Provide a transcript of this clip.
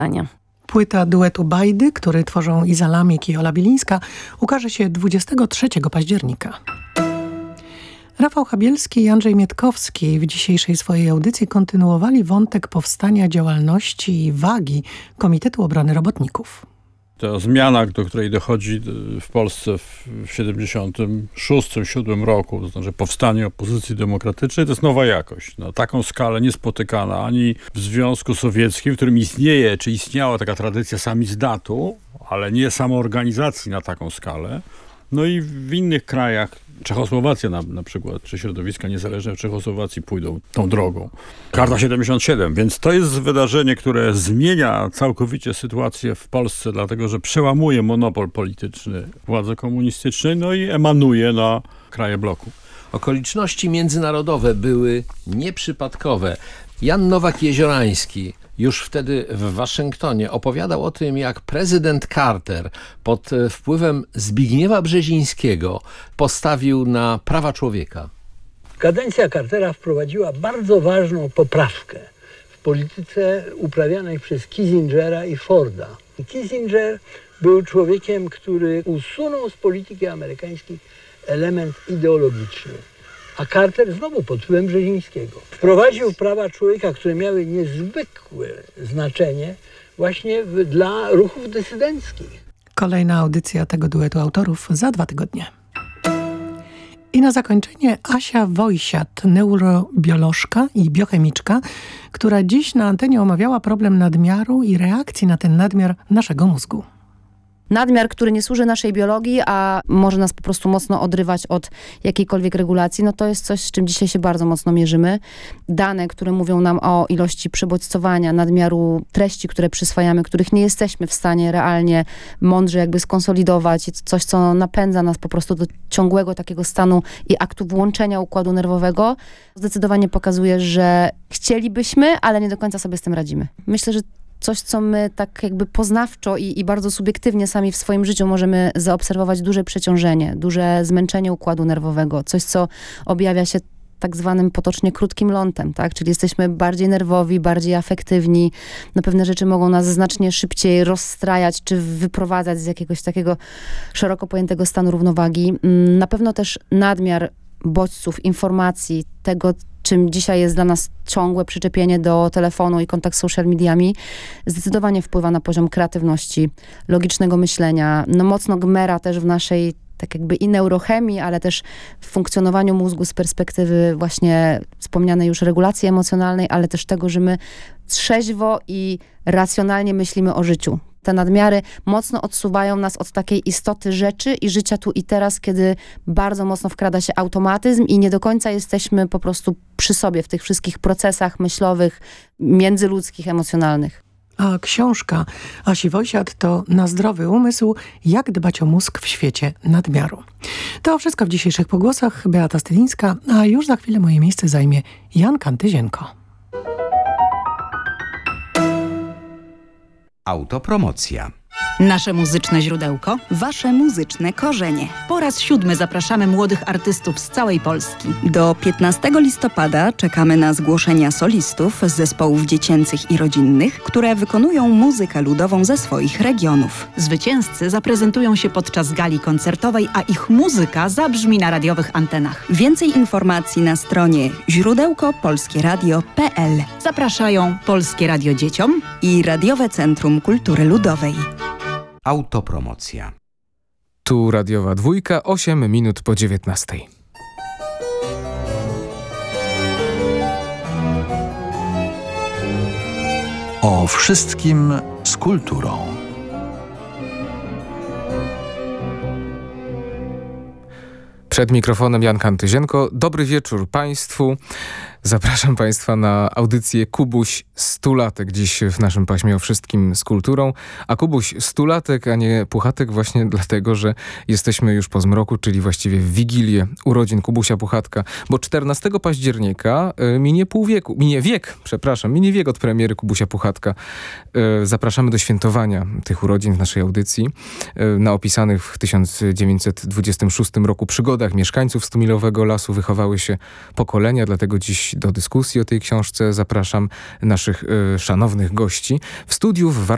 Płyta duetu Bajdy, który tworzą Iza Lamik i Ola Bilińska, ukaże się 23 października. Rafał Chabielski i Andrzej Mietkowski w dzisiejszej swojej audycji kontynuowali wątek powstania, działalności i wagi Komitetu Obrony Robotników. Ta zmiana, do której dochodzi w Polsce w 76-77 roku, to znaczy powstanie opozycji demokratycznej, to jest nowa jakość. Na taką skalę niespotykana ani w Związku Sowieckim, w którym istnieje, czy istniała taka tradycja samizdatu, ale nie samoorganizacji na taką skalę. No i w innych krajach, Czechosłowacja na przykład, czy środowiska niezależne w Czechosłowacji pójdą tą drogą. Karta 77, więc to jest wydarzenie, które zmienia całkowicie sytuację w Polsce, dlatego że przełamuje monopol polityczny władzy komunistycznej, no i emanuje na kraje bloku. Okoliczności międzynarodowe były nieprzypadkowe. Jan Nowak-Jeziorański już wtedy w Waszyngtonie opowiadał o tym, jak prezydent Carter pod wpływem Zbigniewa Brzezińskiego postawił na prawa człowieka. Kadencja Cartera wprowadziła bardzo ważną poprawkę w polityce uprawianej przez Kissingera i Forda. Kissinger był człowiekiem, który usunął z polityki amerykańskiej element ideologiczny. A Carter znowu pod wpływem Brzezińskiego wprowadził prawa człowieka, które miały niezwykłe znaczenie właśnie dla ruchów dysydenckich. Kolejna audycja tego duetu autorów za 2 tygodnie. I na zakończenie Asia Wojsiat, neurobiolożka i biochemiczka, która dziś na antenie omawiała problem nadmiaru i reakcji na ten nadmiar naszego mózgu. Nadmiar, który nie służy naszej biologii, a może nas po prostu mocno odrywać od jakiejkolwiek regulacji, no to jest coś, z czym dzisiaj się bardzo mocno mierzymy. Dane, które mówią nam o ilości przebodźcowania, nadmiaru treści, które przyswajamy, których nie jesteśmy w stanie realnie, mądrze jakby skonsolidować. Coś, co napędza nas po prostu do ciągłego takiego stanu i aktu włączenia układu nerwowego, zdecydowanie pokazuje, że chcielibyśmy, ale nie do końca sobie z tym radzimy. Myślę, że coś, co my tak jakby poznawczo i bardzo subiektywnie sami w swoim życiu możemy zaobserwować, duże przeciążenie, duże zmęczenie układu nerwowego, coś, co objawia się tak zwanym potocznie krótkim lądem, tak? Czyli jesteśmy bardziej nerwowi, bardziej afektywni. No pewne rzeczy mogą nas znacznie szybciej rozstrajać, czy wyprowadzać z jakiegoś takiego szeroko pojętego stanu równowagi. Na pewno też nadmiar bodźców, informacji, tego, czym dzisiaj jest dla nas ciągłe przyczepienie do telefonu i kontakt z social mediami, zdecydowanie wpływa na poziom kreatywności, logicznego myślenia, no mocno gmera też w naszej tak jakby i neurochemii, ale też w funkcjonowaniu mózgu z perspektywy właśnie wspomnianej już regulacji emocjonalnej, ale też tego, że my trzeźwo i racjonalnie myślimy o życiu. Te nadmiary mocno odsuwają nas od takiej istoty rzeczy i życia tu i teraz, kiedy bardzo mocno wkrada się automatyzm i nie do końca jesteśmy po prostu przy sobie w tych wszystkich procesach myślowych, międzyludzkich, emocjonalnych. A książka Asi Wojsiat to Na zdrowy umysł, jak dbać o mózg w świecie nadmiaru. To wszystko w dzisiejszych pogłosach. Beata Stylińska, a już za chwilę moje miejsce zajmie Jan Kantyzienko. Autopromocja. Nasze muzyczne źródełko, wasze muzyczne korzenie. Po raz 7 zapraszamy młodych artystów z całej Polski. Do 15 listopada czekamy na zgłoszenia solistów z zespołów dziecięcych i rodzinnych, które wykonują muzykę ludową ze swoich regionów. Zwycięzcy zaprezentują się podczas gali koncertowej, a ich muzyka zabrzmi na radiowych antenach. Więcej informacji na stronie źródełkopolskieradio.pl. Zapraszają Polskie Radio Dzieciom i Radiowe Centrum Kultury Ludowej. Autopromocja. Tu radiowa dwójka, 8 minut po 19. O wszystkim z kulturą. Przed mikrofonem Jan Kantyzienko. Dobry wieczór Państwu. Zapraszam Państwa na audycję Kubuś Stulatek, dziś w naszym paśmie o wszystkim z kulturą. A Kubuś Stulatek, a nie Puchatek właśnie dlatego, że jesteśmy już po zmroku, czyli właściwie w Wigilię urodzin Kubusia Puchatka, bo 14 października minie wiek od premiery Kubusia Puchatka. Zapraszamy do świętowania tych urodzin w naszej audycji. Na opisanych w 1926 roku przygodach mieszkańców Stumilowego Lasu wychowały się pokolenia, dlatego dziś do dyskusji o tej książce zapraszam naszych szanownych gości. W studiu w Warszawie